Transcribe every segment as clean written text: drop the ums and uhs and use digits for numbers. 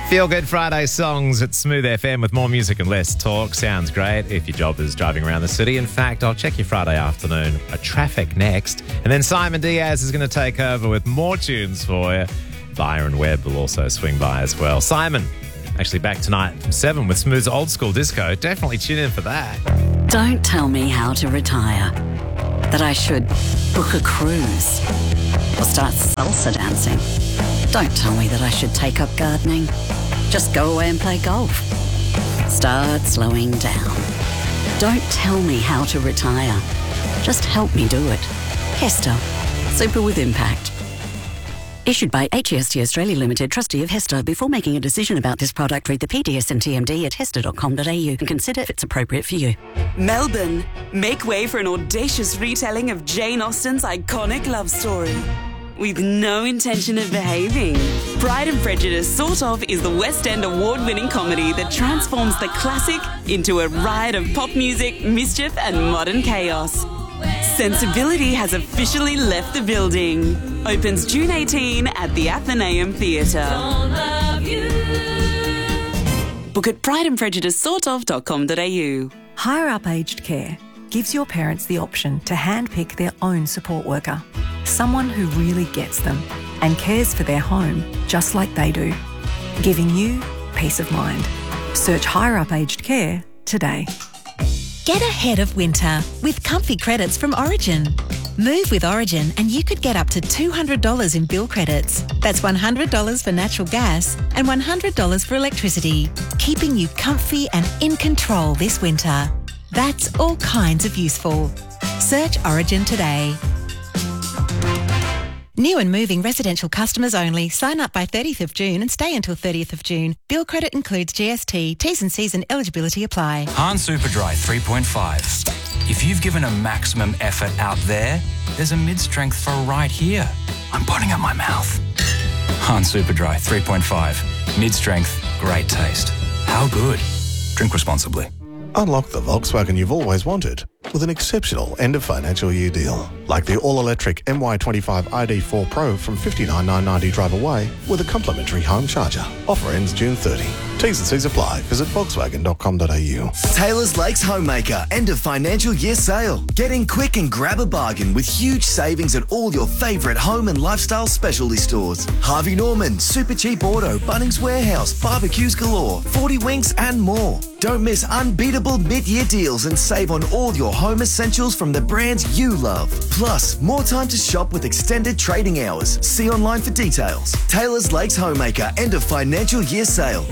Feel Good Friday songs at Smooth FM with more music and less talk. Sounds great if your job is driving around the city. In fact, I'll check your Friday afternoon. Traffic next. And then Simon Diaz is going to take over with more tunes for you. Byron Webb will also swing by as well. Simon, actually back tonight from 7 with Smooth's Old School Disco. Definitely tune in for that. Don't tell me how to retire. That I should book a cruise or start salsa dancing. Don't tell me that I should take up gardening. Just go away and play golf. Start slowing down. Don't tell me how to retire. Just help me do it. Hester. Super with impact. Issued by HEST Australia Limited, trustee of Hester. Before making a decision about this product, read the PDS and TMD at hester.com.au and consider if it's appropriate for you. Melbourne, make way for an audacious retelling of Jane Austen's iconic love story. With no intention of behaving. Pride and Prejudice Sort Of is the West End award-winning comedy that transforms the classic into a riot of pop music, mischief and modern chaos. Sensibility has officially left the building. Opens June 18 at the Athenaeum Theatre. Book at prideandprejudicesortof.com.au. Higher Up Aged Care gives your parents the option to handpick their own support worker. Someone who really gets them and cares for their home just like they do. Giving you peace of mind. Search Higher Up Aged Care today. Get ahead of winter with comfy credits from Origin. Move with Origin and you could get up to $200 in bill credits. That's $100 for natural gas and $100 for electricity, keeping you comfy and in control this winter. That's all kinds of useful. Search Origin today. New and moving residential customers only. Sign up by 30th of June and stay until 30th of June. Bill credit includes GST. T's and C's and eligibility apply. Hahn Superdry 3.5. If you've given a maximum effort out there's a mid-strength for right here. I'm putting up my mouth. Hahn Superdry 3.5. Mid-strength, great taste. How good? Drink responsibly. Unlock the Volkswagen you've always wanted with an exceptional end of financial year deal. Like the all-electric MY25 ID4 Pro from $59,990 drive away with a complimentary home charger. Offer ends June 30. T's and C's apply. Visit volkswagen.com.au. Taylor's Lakes Homemaker end of financial year sale. Get in quick and grab a bargain with huge savings at all your favourite home and lifestyle specialty stores. Harvey Norman, Super Cheap Auto, Bunnings Warehouse, barbecues galore, 40 Winks and more. Don't miss unbeatable mid-year deals and save on all your home essentials from the brands you love. Plus, more time to shop with extended trading hours. See online for details. Taylor's Lakes Homemaker end of financial year sale.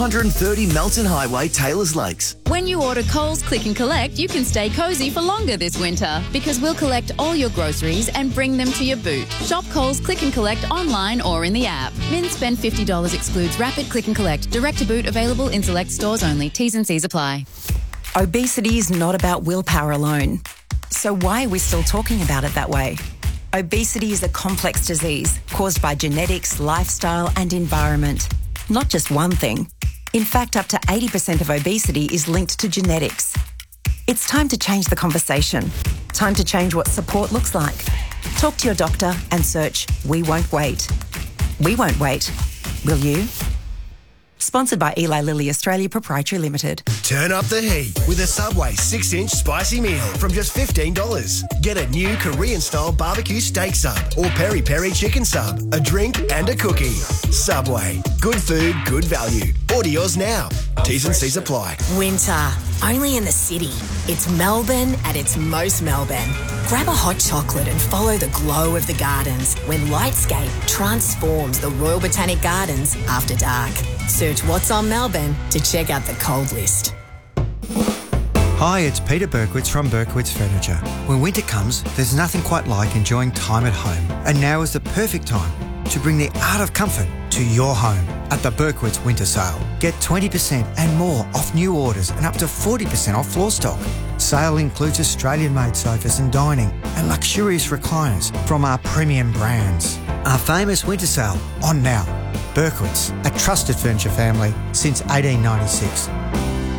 430 Melton Highway, Taylor's Lakes. When you order Coles Click and Collect, you can stay cosy for longer this winter because we'll collect all your groceries and bring them to your boot. Shop Coles Click and Collect online or in the app. Min spend $50 excludes Rapid Click and Collect. Direct to boot available in select stores only. T's and C's apply. Obesity is not about willpower alone. So why are we still talking about it that way? Obesity is a complex disease caused by genetics, lifestyle and environment. Not just one thing. In fact, up to 80% of obesity is linked to genetics. It's time to change the conversation. Time to change what support looks like. Talk to your doctor and search We Won't Wait. We won't wait. Will you? Sponsored by Eli Lilly Australia Proprietary Limited. Turn up the heat with a Subway 6-inch spicy meal from just $15. Get a new Korean-style barbecue steak sub or peri-peri chicken sub, a drink and a cookie. Subway. Good food, good value. Order yours now. T's and C's apply. Winter. Only in the city. It's Melbourne at its most Melbourne. Grab a hot chocolate and follow the glow of the gardens when Lightscape transforms the Royal Botanic Gardens after dark. Search What's on Melbourne to check out the cold list. Hi, it's Peter Berkowitz from Berkowitz Furniture. When winter comes, there's nothing quite like enjoying time at home. And now is the perfect time to bring the art of comfort to your home at the Berkowitz Winter Sale. Get 20% and more off new orders and up to 40% off floor stock. Sale includes Australian-made sofas and dining and luxurious recliners from our premium brands. Our famous winter sale on now. Berkowitz, a trusted furniture family since 1896.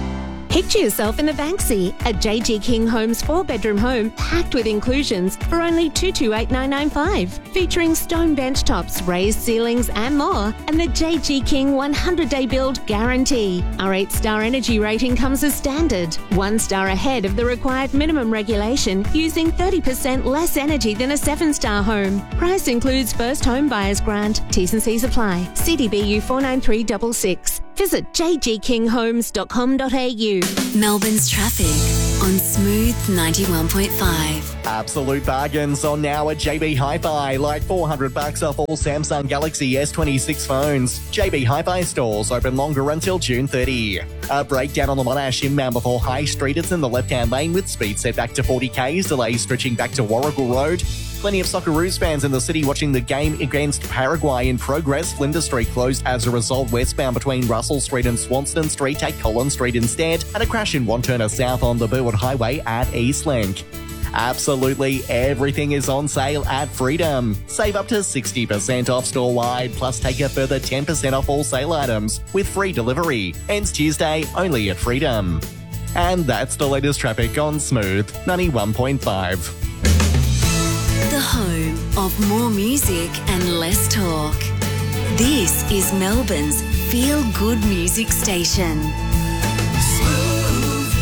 Picture yourself in a Banksy, a JG King Homes 4-bedroom home packed with inclusions for only $228,995, featuring stone bench tops, raised ceilings and more, and the JG King 100-day build guarantee. Our 8-star energy rating comes as standard, 1 star ahead of the required minimum regulation, using 30% less energy than a 7-star home. Price includes first home buyer's grant. T's and C's apply. CDBU 49366. Visit jgkinghomes.com.au. Melbourne's traffic on Smooth 91.5. Absolute bargains on now at JB Hi-Fi, like $400 off all Samsung Galaxy S26 phones. JB Hi-Fi stores open longer until June 30. A breakdown on the Monash inbound before High Street. It's in the left-hand lane with speed set back to 40 k's, delays stretching back to Warrigal Road. Plenty of Socceroos fans in the city watching the game against Paraguay in progress. Flinders Street closed as a result. Westbound between Russell Street and Swanston Street, take Collins Street instead. And a crash in One Turner South on the Burwood Highway at Eastlink. Absolutely everything is on sale at Freedom. Save up to 60% off store-wide, plus take a further 10% off all sale items with free delivery. Ends Tuesday, only at Freedom. And that's the latest traffic on Smooth 91.5. The home of more music and less talk. This is Melbourne's feel-good music station. Smooth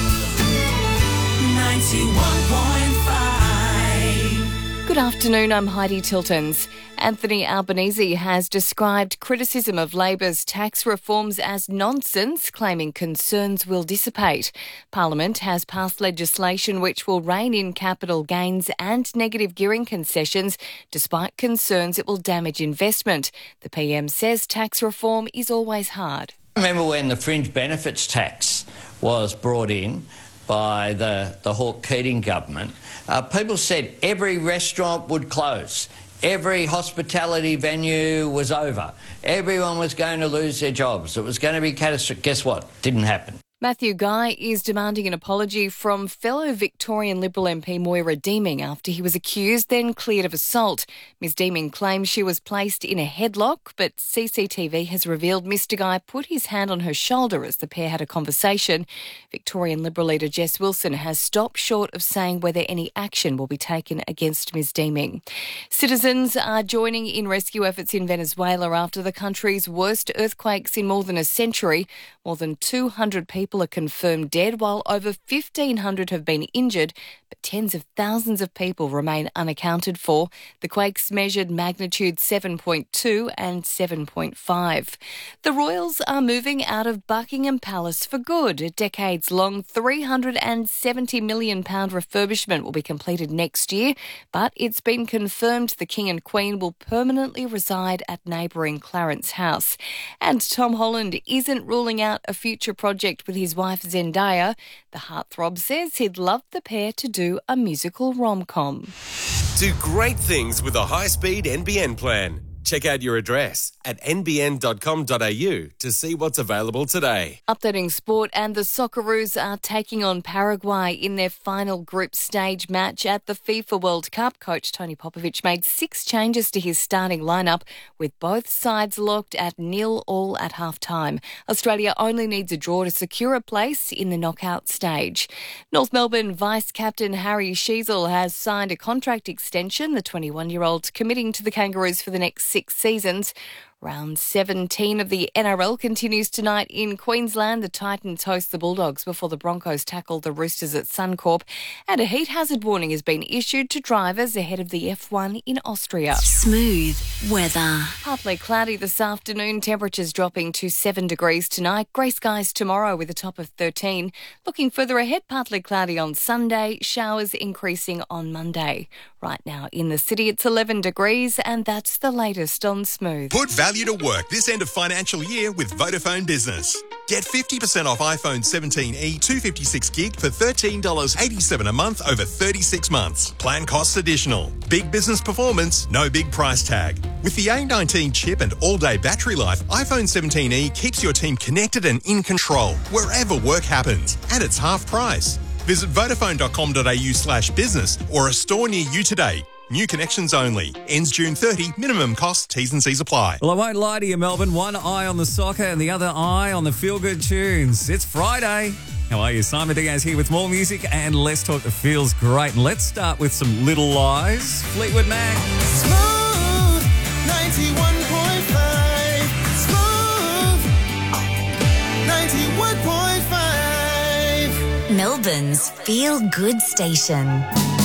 91.5. Good afternoon, I'm Heidi Tiltons. Anthony Albanese has described criticism of Labor's tax reforms as nonsense, claiming concerns will dissipate. Parliament has passed legislation which will rein in capital gains and negative gearing concessions, despite concerns it will damage investment. The PM says tax reform is always hard. I remember when the fringe benefits tax was brought in by the Hawke-Keating government, people said every restaurant would close. Every hospitality venue was over. Everyone was going to lose their jobs. It was going to be catastrophic. Guess what? Didn't happen. Matthew Guy is demanding an apology from fellow Victorian Liberal MP Moira Deeming after he was accused, then cleared of assault. Ms Deeming claims she was placed in a headlock, but CCTV has revealed Mr Guy put his hand on her shoulder as the pair had a conversation. Victorian Liberal leader Jess Wilson has stopped short of saying whether any action will be taken against Ms Deeming. Citizens are joining in rescue efforts in Venezuela after the country's worst earthquakes in more than a century. More than 200 people are confirmed dead, while over 1,500 have been injured, but tens of thousands of people remain unaccounted for. The quakes measured magnitude 7.2 and 7.5. The Royals are moving out of Buckingham Palace for good. A decades-long £370 million refurbishment will be completed next year, but it's been confirmed the King and Queen will permanently reside at neighbouring Clarence House. And Tom Holland isn't ruling out a future project with his wife Zendaya. The heartthrob says he'd love the pair to do a musical rom-com. Do great things with a high-speed NBN plan. Check out your address at nbn.com.au to see what's available today. Updating sport, and the Socceroos are taking on Paraguay in their final group stage match at the FIFA World Cup. Coach Tony Popovic made 6 changes to his starting lineup, with both sides locked at 0-0 at half-time. Australia only needs a draw to secure a place in the knockout stage. North Melbourne Vice-Captain Harry Sheezel has signed a contract extension, the 21-year-old committing to the Kangaroos for the next 6 seasons. Round 17 of the NRL continues tonight in Queensland. The Titans host the Bulldogs before the Broncos tackle the Roosters at Suncorp. And a heat hazard warning has been issued to drivers ahead of the F1 in Austria. Smooth weather. Partly cloudy this afternoon, temperatures dropping to 7 degrees tonight. Grey skies tomorrow with a top of 13. Looking further ahead, partly cloudy on Sunday, showers increasing on Monday. Right now in the city, it's 11 degrees, and that's the latest on Smooth. Put value to work this end of financial year with Vodafone Business. Get 50% off iPhone 17e 256 gig for $13.87 a month over 36 months. Plan costs additional. Big business performance, no big price tag. With the A19 chip and all-day battery life, iPhone 17e keeps your team connected and in control wherever work happens, and it's half price. Visit vodafone.com.au/business or a store near you today. New connections only. Ends June 30. Minimum cost. T's and C's apply. Well, I won't lie to you, Melbourne. One eye on the soccer and the other eye on the feel-good tunes. It's Friday. How are you? Simon Diaz here with more music and Let's Talk that feels great. And let's start with some Little Lies. Fleetwood Mac. Smooth 91.5. Smooth 91.5. Melbourne's feel-good station.